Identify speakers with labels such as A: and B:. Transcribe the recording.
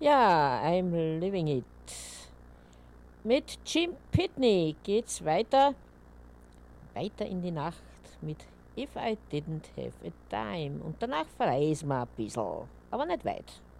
A: Ja, I'm living it. Mit Jim Pitney geht's weiter in die Nacht mit If I Didn't Have a Dime. Und danach verreisen wir ein bisschen, aber nicht weit.